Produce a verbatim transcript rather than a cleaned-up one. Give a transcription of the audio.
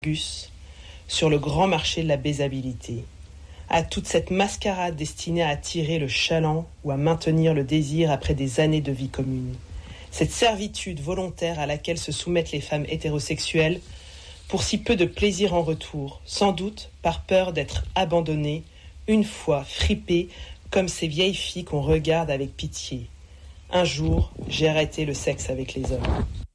Gus sur le grand marché de la baisabilité, à toute cette mascarade destinée à attirer le chaland ou à maintenir le désir après des années de vie commune. Cette servitude volontaire à laquelle se soumettent les femmes hétérosexuelles pour si peu de plaisir en retour, sans doute par peur d'être abandonnées, une fois fripées comme ces vieilles filles qu'on regarde avec pitié. Un jour, j'ai arrêté le sexe avec les hommes.